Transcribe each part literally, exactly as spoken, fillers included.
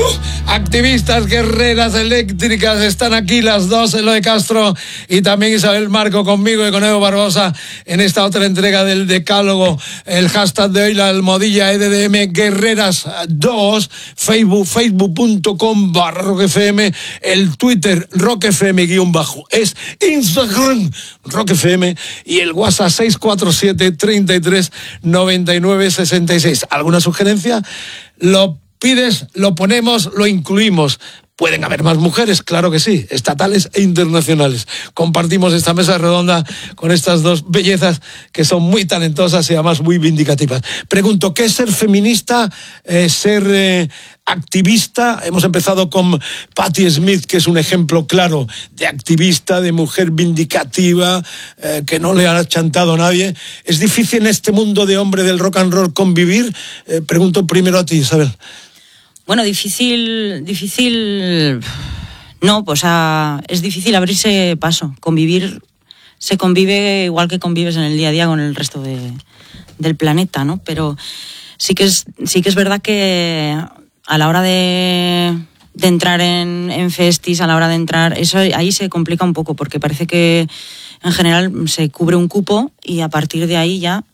Activistas, guerreras eléctricas, están aquí las dos, Eloy Castro y también Isabel Marco conmigo y con Evo Barbosa en esta otra entrega del Decálogo. El hashtag de hoy, la almohadilla E D D M Guerreras dos, Facebook, facebook punto com barra Rock F M, el Twitter Rock F M guión bajo, es Instagram Rock F M y el WhatsApp seis cuatro siete, treinta y tres, noventa y nueve, sesenta y seis. ¿Alguna sugerencia? Lo pides, lo ponemos, lo incluimos. ¿Pueden haber más mujeres? Claro que sí, estatales e internacionales. Compartimos esta mesa redonda con estas dos bellezas que son muy talentosas y además muy vindicativas. Pregunto, ¿qué es ser feminista? Eh, ser eh, activista. Hemos empezado con Patti Smith, que es un ejemplo claro de activista, de mujer vindicativa, eh, que no le ha chantado a nadie. ¿Es difícil en este mundo de hombre del rock and roll convivir? Eh, pregunto primero a ti, Isabel. Bueno, difícil, difícil, no, pues a, es difícil abrirse paso. Convivir, se convive igual que convives en el día a día con el resto de, del planeta, ¿no? Pero sí que es, sí que es verdad que a la hora de, de entrar en, en festis, a la hora de entrar, eso ahí se complica un poco, porque parece que en general se cubre un cupo y a partir de ahí ya,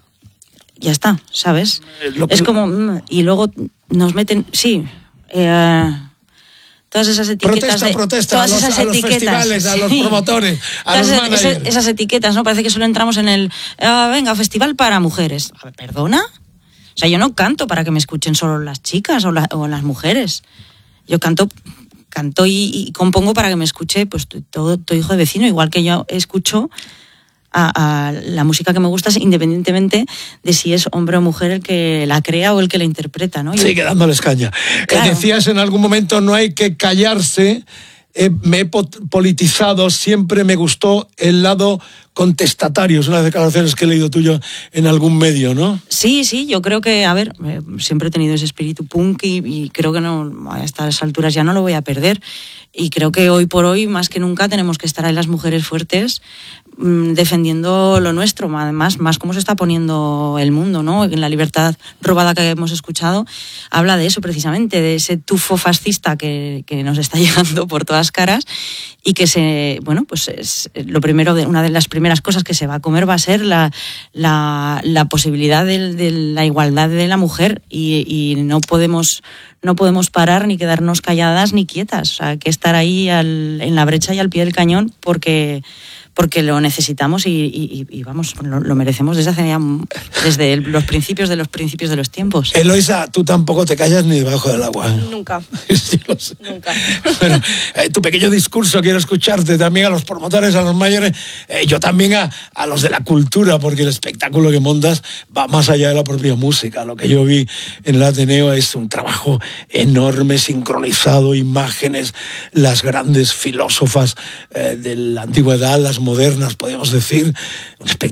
ya está, ¿sabes? Que... Es como, y luego nos meten, sí, eh, todas esas etiquetas. Protesta, de, protesta, todas a los, esas a los etiquetas, festivales, a los sí. promotores, a todas los managers. Esas, esas etiquetas, ¿no? Parece que solo entramos en el, uh, venga, festival para mujeres. A ver, ¿perdona? O sea, yo no canto para que me escuchen solo las chicas o, la, o las mujeres. Yo canto, canto y, y compongo para que me escuche pues todo, todo hijo de vecino, igual que yo escucho A, a la música que me gusta, independientemente de si es hombre o mujer el que la crea o el que la interpreta, ¿no? Yo... Sigue dándoles caña. Claro. Eh, decías en algún momento, no hay que callarse. Eh, me he politizado, siempre me gustó el lado contestatario. Es una de las declaraciones que he leído tuyo en algún medio, ¿no? Sí, sí, yo creo que, a ver, eh, siempre he tenido ese espíritu punk y, y creo que no, a estas alturas ya no lo voy a perder. Y creo que hoy por hoy, más que nunca, tenemos que estar ahí las mujeres fuertes, mmm, defendiendo lo nuestro, además, más cómo se está poniendo el mundo, ¿no? En la libertad robada que hemos escuchado, habla de eso precisamente, de ese tufo fascista que, que nos está llegando por todas caras y que se, bueno, pues es lo primero, de, una de las primeras cosas que se va a comer va a ser la, la, la posibilidad de, de la igualdad de la mujer y, y no podemos... No podemos parar ni quedarnos calladas ni quietas. O sea, hay que estar ahí al, en la brecha y al pie del cañón porque, porque lo necesitamos y, y, y vamos, lo, lo merecemos desde hace ya, desde los principios de los principios de los tiempos. Eloisa, tú tampoco te callas ni debajo del agua. Nunca. Sí, lo sé. Nunca. Bueno, eh, tu pequeño discurso, quiero escucharte también a los promotores, a los mayores, eh, yo también a, a los de la cultura, porque el espectáculo que montas va más allá de la propia música. Lo que yo vi en el Ateneo es un trabajo enorme, sincronizado, imágenes, las grandes filósofas eh, de la antigüedad, las modernas, podemos decir, un espectáculo